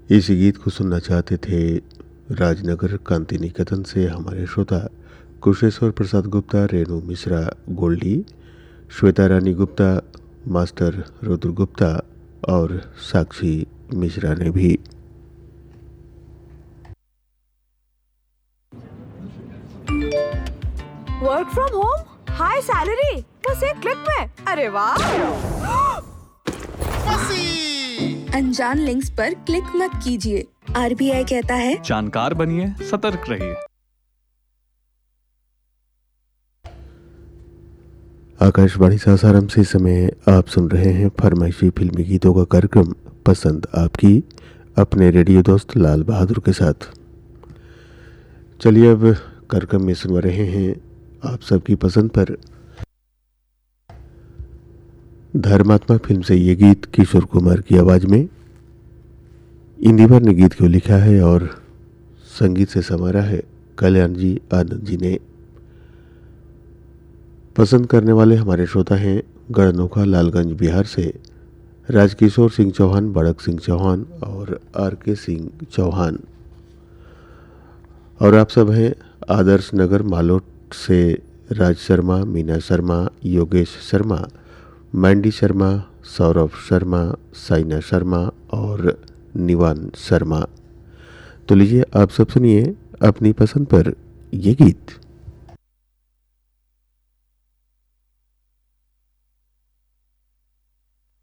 इस गीत को सुनना चाहते थे राजनगर कांति निकेतन से हमारे श्रोता कुशेश्वर प्रसाद गुप्ता, रेणु मिश्रा गोल्डी, श्वेता रानी गुप्ता, मास्टर रुद्र गुप्ता और साक्षी मिश्रा ने भी। Work from home, high salary, बस एक क्लिक में। अरे वाह! अनजान लिंक्स पर क्लिक मत कीजिए। आरबीआई कहता है जानकार बनिए, सतर्क रहिए। आकाशवाणी सासाराम से समय आप सुन रहे हैं फरमाइशी फिल्मी गीतों का कार्यक्रम पसंद आपकी, अपने रेडियो दोस्त लाल बहादुर के साथ। चलिए अब कार्यक्रम में सुन रहे हैं आप सबकी पसंद पर धर्मात्मा फिल्म से ये गीत किशोर कुमार की आवाज़ में। इंदिवर ने गीत को लिखा है और संगीत से संवारा है कल्याण जी आनंद जी ने। पसंद करने वाले हमारे श्रोता हैं गढ़नोखा लालगंज बिहार से राजकिशोर सिंह चौहान, बड़क सिंह चौहान और आर.के. सिंह चौहान। और आप सब हैं आदर्श नगर मालोट से राज शर्मा, मीना शर्मा, योगेश शर्मा, मैंडी शर्मा, सौरभ शर्मा, साइना शर्मा और निवान शर्मा। तो लीजिए आप सब सुनिए अपनी पसंद पर ये गीत।